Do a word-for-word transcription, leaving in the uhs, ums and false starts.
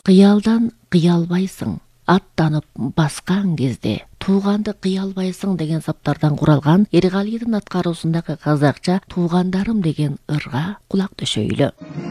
Кыялдан кыялбайсың, аттанып баскан кезде. Тууганды кыялбайсың деген саптардан куралган Эргалийдин аткаруусундагы казакча «Туугандарым» деген ырга кулак төшөйлү.